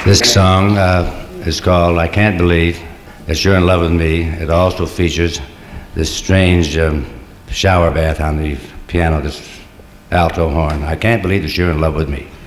This song is called I Can't Believe That You're in Love With Me. It also features this strange shower bath on the piano, this alto horn. I can't believe that you're in love with me.